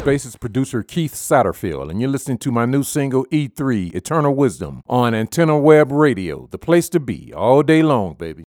Spaces producer Keith Satterfield, and you're listening to my new single E3, Eternal Wisdom, on Antenna Web Radio, the place to be all day long, baby.